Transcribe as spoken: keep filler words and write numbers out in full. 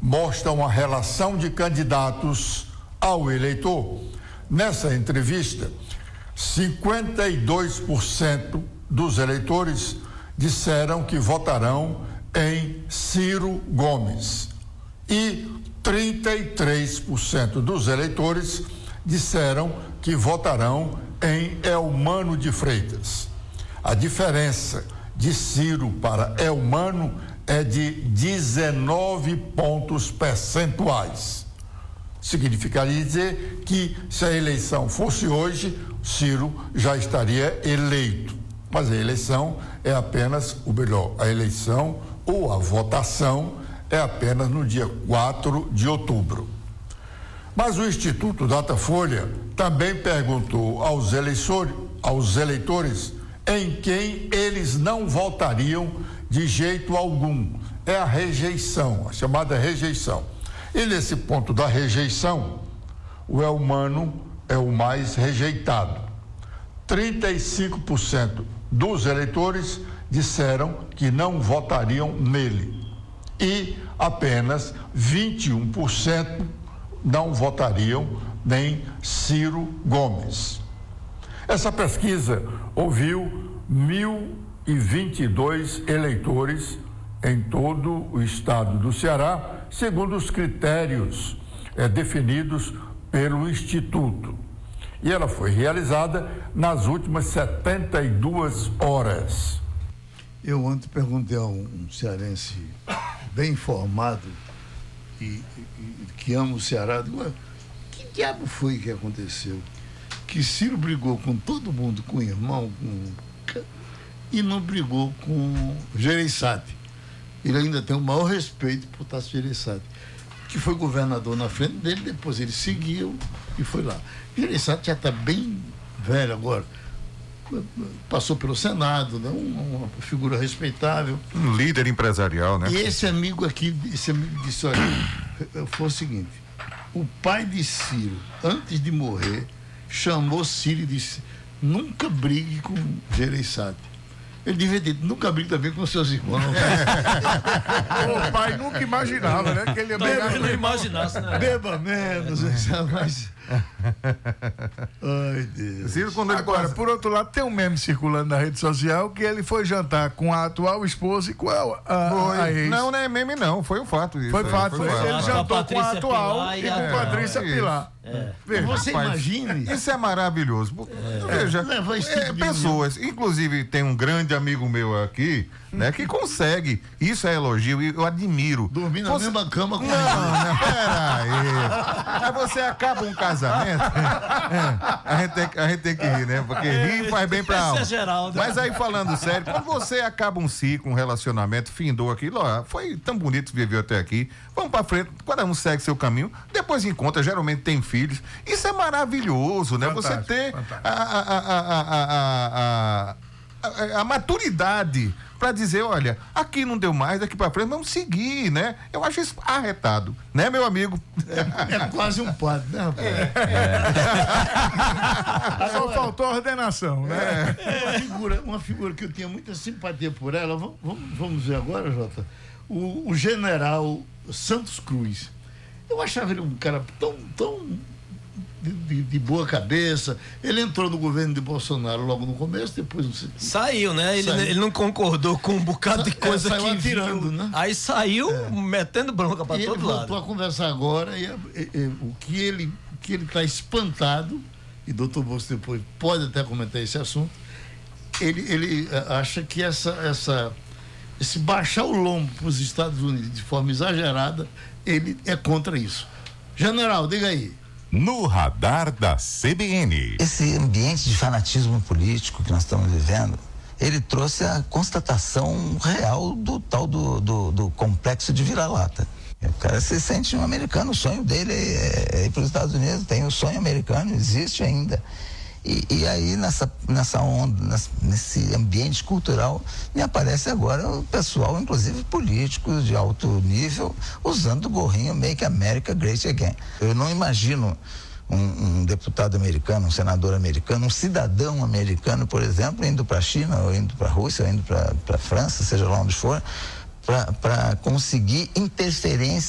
mostra uma relação de candidatos ao eleitor. Nessa entrevista, cinquenta e dois por cento dos eleitores disseram que votarão em Ciro Gomes e trinta e três por cento dos eleitores disseram que votarão em Eumano de Freitas. A diferença de Ciro para Eumano é de dezenove pontos percentuais. Significaria dizer que, se a eleição fosse hoje, Ciro já estaria eleito. Mas a eleição é apenas, o melhor, a eleição ou a votação é apenas no dia quatro de outubro. Mas o Instituto Datafolha também perguntou aos eleitores, aos eleitores em quem eles não votariam de jeito algum. É a rejeição, a chamada rejeição. E nesse ponto da rejeição, o Eumano é o mais rejeitado. trinta e cinco por cento dos eleitores disseram que não votariam nele. E apenas vinte e um por cento não votariam nem Ciro Gomes. Essa pesquisa ouviu mil e vinte e dois eleitores em todo o estado do Ceará, segundo os critérios eh, definidos pelo Instituto. E ela foi realizada nas últimas setenta e duas horas. Eu ontem perguntei a um, um cearense bem informado e, e, que ama o Ceará, digo, que diabo foi que aconteceu? Que Ciro brigou com todo mundo, com o irmão, com, e não brigou com Gereissati. Ele ainda tem o maior respeito por Tasso Gereissati, que foi governador na frente dele, depois ele seguiu e foi lá. Gereissati já está bem velho agora, passou pelo Senado, né? uma, uma figura respeitável. Um líder empresarial, né? E esse amigo aqui, esse amigo disse, olha, foi o seguinte, o pai de Ciro, antes de morrer, chamou Ciro e disse, nunca brigue com Gereissati. Ele devia ter, nunca brigue também com seus irmãos. O pai nunca imaginava, né? Que ele ia brigar. Não imaginasse, né? Beba menos, é. Mas... Ai, Deus. Ciro, quando ele Agora, passa... por outro lado, tem um meme circulando na rede social que ele foi jantar com a atual esposa e com a, a, Foi. a ex. Não, não é meme não, foi um fato isso. Foi aí, fato, foi fato. ele Ah, jantou com a com a Patrícia atual Pilar e e com a- Patrícia Isso. Pilar. É. Veja, Você Rapaz, imagine. Isso é maravilhoso. É. Veja, Leva esse é, tipo de pessoas, inclusive tem um grande amigo meu aqui, né, que consegue. Isso é elogio e eu admiro. Dormir na Você... mesma cama com Não, não, peraí. Aí você acaba um casamento. É, a, gente tem, a gente tem que rir, né? Porque rir faz bem pra alma. Esse é Geraldo. Mas aí, falando sério, quando você acaba um ciclo, um relacionamento, findou aquilo, ó, foi tão bonito viver até aqui, vamos pra frente, cada um segue seu caminho, depois encontra, geralmente tem filhos. Isso é maravilhoso, né? Fantástico, você ter fantástico. a, a, a, a, a, a, a, a maturidade para dizer, olha, aqui não deu mais, daqui para frente, vamos seguir, né? Eu acho isso arretado, né, meu amigo? É, é quase um padre, né, rapaz? Só faltou a ordenação, né? Uma figura, uma figura que eu tinha muita simpatia por ela, vamos, vamos, vamos ver agora, Jota, o, o general Santos Cruz. Eu achava ele um cara tão, tão de, de, de boa cabeça. Ele entrou no governo de Bolsonaro logo no começo, depois não sei. Saiu, né? Ele, Saiu. ele não concordou com um bocado de É, coisa saiu que atirando, viu. né? Aí saiu metendo bronca pra E ele todo voltou lado. a conversar agora e, e, e, o que ele o que ele está espantado, e doutor Bolso depois pode até comentar esse assunto, ele, ele eh, acha que essa, essa, esse baixar o lombo para os Estados Unidos de forma exagerada, ele é contra isso. General, diga aí. No radar da C B N. Esse ambiente de fanatismo político que nós estamos vivendo, ele trouxe a constatação real do tal do, do, do complexo de vira-lata. O cara se sente um americano, o sonho dele é, é ir para os Estados Unidos, tem o sonho americano, existe ainda. E, e aí nessa, nessa onda, nessa, nesse ambiente cultural, me aparece agora o pessoal, inclusive políticos de alto nível, usando o gorrinho Make America Great Again. Eu não imagino um, um deputado americano, um senador americano, um cidadão americano, por exemplo, indo para a China, ou indo para a Rússia, ou indo para a França, seja lá onde for, para conseguir interferência